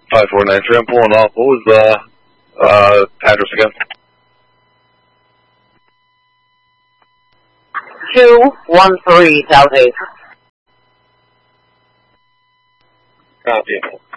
549, I'm pulling off. What was the address again? 213 South 8th. Copy.